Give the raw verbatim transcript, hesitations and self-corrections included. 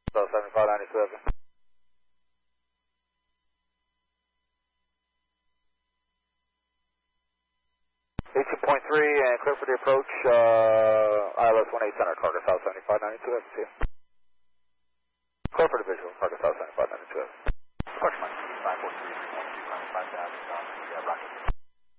South seventy-five ninety-two. eighteen point three and clear for the approach, uh, I L S one eight center, target South seventy-five ninety-two. Clear for the visual, target South seventy-five ninety-two.